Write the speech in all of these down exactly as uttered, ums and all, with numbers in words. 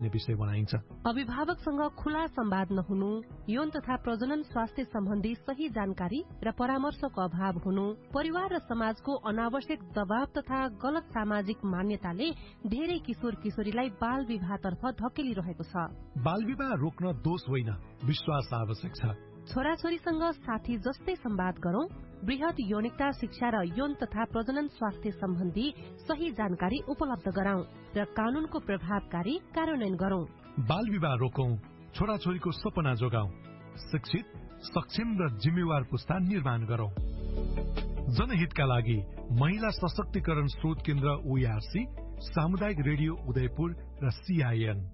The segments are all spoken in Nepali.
बस्ने विषय बनाइन्छ। अभिभावकसँग खुला संवाद नहुनु, यौन तथा प्रजनन स्वास्थ्य सम्बन्धी सही जानकारी र परामर्शको अभाव हुनु, परिवार र समाजको अनावश्यक दबाव तथा गलत सामाजिक मान्यताले धेरै किशोर किशोरीलाई बाल विवाहतर्फ धकेलिरहेको छ। बाल विवाह रोक्न दोष होइन, विश्वास आवश्यक छ। छोराछोरीसँग साथी जस्तै संवाद गरौं, वृहत यौनिकता शिक्षा र यौन तथा प्रजनन स्वास्थ्य सम्बन्धी सही जानकारी उपलब्ध गराउँ र कानूनको प्रभावकारी कार्यान्वयन गरौं। बाल विवाह रोकौं, छोराछोरीको सपना जोगाउँ, शिक्षित, सक्षम र जिम्मेवार पुस्ता निर्माण गरौं। जनहितका लागि महिला सशक्तिकरण स्रोत केन्द्र ओईआरसी, सामुदायिक रेडियो उदयपुर र सीआईएन।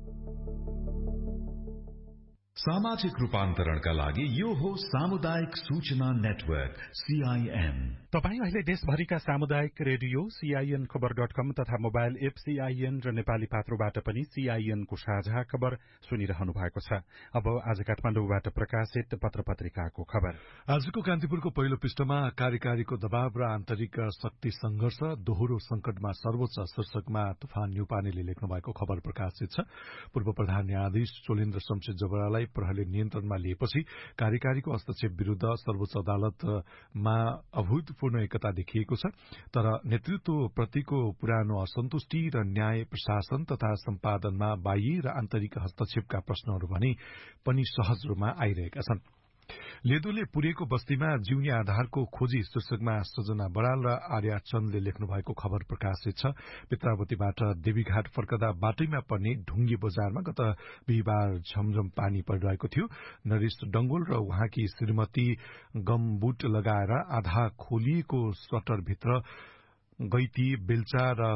सामाजिक रूपान्तरणका लागि यो हो सामुदायिक सूचना नेटवर्क सीआईएन। तपाईँ अहिले देशभरिका सामुदायिक रेडियो सीआईएन खबर डट कम तथा मोबाइल एप सीआईएन र नेपाली पात्रोबाट पनि सीआईएन को साझा खबर सुनिरहनु भएको छ। अब आज काठमाडौँबाट प्रकाशित पत्र पत्रिकाको खबर। आजको कान्तिपुरको पहिलो पृष्ठमा कार्यकारीको दबाव र आन्तरिक शक्ति संघर्ष, दोहोरो संकटमा सर्वोच्च शीर्षकमा तुफान न्युपानेले लेख्नु भएको खबर प्रकाशित छ। पूर्व प्रधान न्यायाधीश चोलेन्द्र शमशेर जबरालाई प्रहरीले नियन्त्रणमा लिएपछि कार्यकारीको हस्तक्षेप विरूद्ध सर्वोच्च अदालतमा अभूतपूर्ण एकता देखिएको छ। तर नेतृत्वप्रतिको पुरानो असन्तुष्टि र न्याय प्रशासन तथा सम्पादनमा बाह्य र आन्तरिक हस्तक्षेपका प्रश्नहरू भने पनि सहज रूपमा आइरहेका छन्। लेदोले पुरेको बस्तीमा जिउने आधारको खोजी शीर्षकमा सजना बराल र आर्या चन्दले लेख्नु भएको खबर प्रकाशित छ। पित्रावतीबाट देवीघाट फर्कदा बाटैमा पर्ने ढुङ्गी बजारमा गत बिहिबार झमझम पानी परिरहेको थियो। नरेश डंगोल र उहाँकी श्रीमती गमबुट लगाएर आधा खोलिएको सटरभित्र गैती, बेल्चा र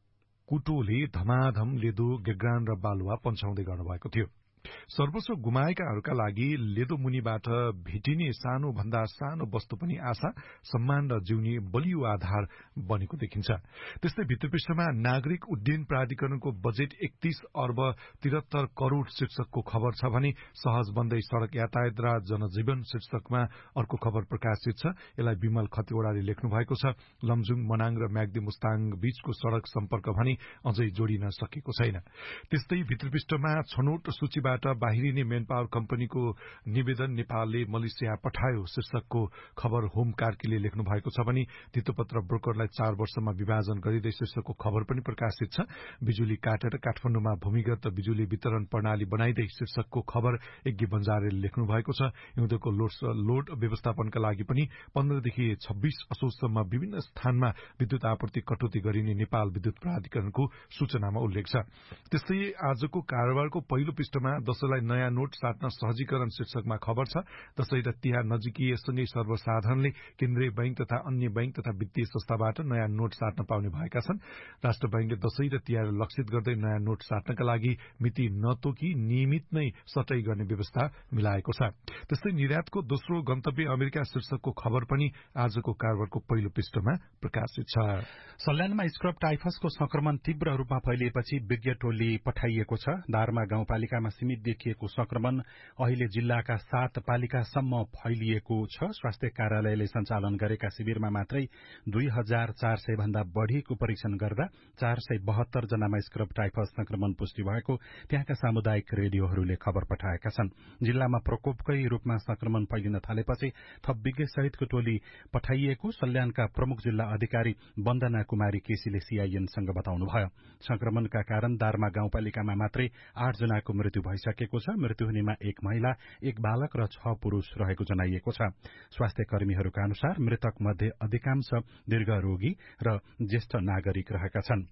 कुटोले धमाधम लेदो, गेग्रान र बालुवा पन्छाउँदै गर्नुभएको थियो। सर्वस्व गुमाएकाहरूका लागि लेदो मुनिबाट भेटिने सानो भन्दा सानो वस्तु पनि आशा, सम्मान र जिउने बलियो आधार बनेको देखिन्छ। त्यस्तै भित्रपृष्ठमा नागरिक उड्डयन प्राधिकरणको बजेट एकतीस अर्ब तिहत्तर करोड़ शीर्षकको खबर छ भने सहज बन्दै सड़क यातायात र जनजीवन शीर्षकमा अर्को खबर प्रकाशित छ। यसलाई विमल खतिवड़ाले लेख्नु भएको छ। लमजुङ, मनाङ र म्याग्दी मुस्ताङ बीचको सड़क सम्पर्क भने अझै जोडिन सकेको छैन। त्यस्तै भित्रपृष्ठमा छनौट सूचीबाट बाहिरिने मेन पावर कम्पनीको निवेदन नेपालले मलेसिया पठायो शीर्षकको खबर होम कार्कीले लेख्नु भएको छ भने धितोपत्र ब्रोकरलाई चार वर्षमा विभाजन गरिँदै शीर्षकको खबर पनि प्रकाशित छ। बिजुली काटेर काठमाडौँमा भूमिगत बिजुली वितरण प्रणाली बनाइदै शीर्षकको खबर यज्ञ बन्जारेले लेख्नु भएको छ। हिउँदोको लोड व्यवस्थापनका लागि पनि पन्ध्रदेखि छब्बीस असोजसम्म विभिन्न स्थानमा विद्युत आपूर्ति कटौती गरिने नेपाल विद्युत प्राधिकरणको सूचनामा उल्लेख छ। त्यस्तै आजको कारोबारको पहिलो पृष्ठमा दशैंलाई नयाँ नोट साट्न सहजीकरण शीर्षकमा खबर छ। दशैं र तिहार नजिकिएसँगै सर्वसाधारणले केन्द्रीय बैंक तथा अन्य बैंक तथा वित्तीय संस्थाबाट नयाँ नोट साट्न पाउने भएका छन्। राष्ट्र बैंकले दशैं र तिहार लक्षित गर्दै नयाँ नोट साट्नका लागि मिति नतोकी नियमित नै सटै गर्ने व्यवस्था मिलाएको छ। त्यस्तै निर्यातको दोस्रो गन्तव्य अमेरिका शीर्षकको खबर पनि आजको कारोबारको पहिलो पृष्ठमा प्रकाशित छ। सल्यानमा स्क्रब टाइफसको संक्रमण तीव्र रूपमा फैलिएपछि विज्ञ टोली पठाइएको छ। दारमा गाउँपालिकामा सीमित देखिएको संक्रमण अहिले जिल्लाका सात पालिकासम्म फैलिएको छ। स्वास्थ्य कार्यालयले सञ्चालन गरेका शिविरमा मात्रै दुई हजार चार सय भन्दा बढ़ीको परीक्षण गर्दा चार सय बहत्तर जनामा स्क्रब टाइफस संक्रमण पुष्टि भएको त्यहाँका सामुदायिक रेडियोहरूले खबर पठाएका छन्। जिल्लामा प्रकोपकै रूपमा संक्रमण फैलिन थालेपछि थप विज्ञ सहितको टोली पठाइएको सल्यानका प्रमुख जिल्ला अधिकारी वन्दना कुमारी केसीले सीआईएनसँग बताउनुभयो। संक्रमणका कारण दारमा गाउँपालिकामा मात्रै आठ जनाको मृत्यु भइसकेको छ। मृत्यु हुनेमा एक महिला, एक बालक र छ पुरूष रहेको जनाइएको छ। स्वास्थ्य कर्मीहरूका अनुसार मृतक मध्ये अधिकांश दीर्घरोगी र ज्येष्ठ नागरिक रहेका छन्।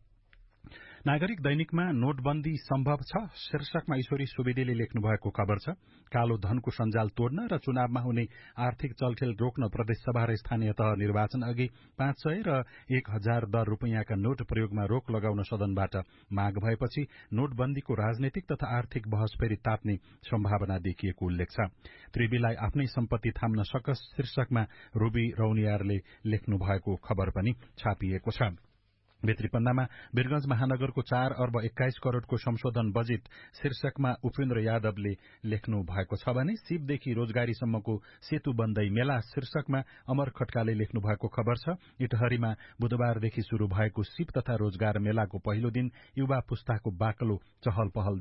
नागरिक दैनिकमा नोटबन्दी सम्भव छ शीर्षकमा ईश्वरी सुवेदीले लेख्नु भएको खबर छ। कालो धनको सञ्जाल तोड्न र चुनावमा हुने आर्थिक चलखेल रोक्न प्रदेशसभा र स्थानीय तह निर्वाचन अघि पाँच सय र एक हजार दर रूपियाँका नोट प्रयोगमा रोक लगाउन सदनबाट माग भएपछि नोटबन्दीको राजनैतिक तथा आर्थिक बहस फेरि तात्ने सम्भावना देखिएको उल्लेख छ। त्रिवीलाई आफ्नै सम्पत्ति थाम्न सकस शीर्षकमा रूबी रौनियारले लेख्नु भएको खबर पनि छापिएको छ। भित्रीपन्नामा वीरगंज महानगरको चार अर्ब एक्काइस करोड़को संशोधन बजेट शीर्षकमा उपेन्द्र यादवले लेख्नु भएको छ भने सिपदेखि रोजगारीसम्मको सेतु बन्दै मेला शीर्षकमा अमर खड्काले लेख्नु भएको खबर छ। इटहरीमा बुधबारदेखि शुरू भएको सिप तथा रोजगार मेलाको पहिलो दिन युवा पुस्ताको बाक्लो चहल पहल